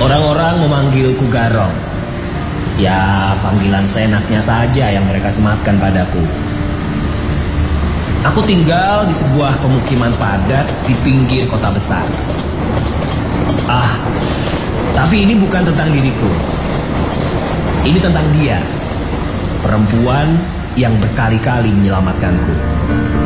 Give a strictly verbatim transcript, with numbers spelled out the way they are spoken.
Orang-orang memanggilku Garong. Ya, panggilan seenaknya saja yang mereka sematkan padaku. Aku tinggal di sebuah pemukiman padat di pinggir kota besar. Ah, tapi ini bukan tentang diriku. Ini tentang dia, perempuan yang berkali-kali menyelamatkanku.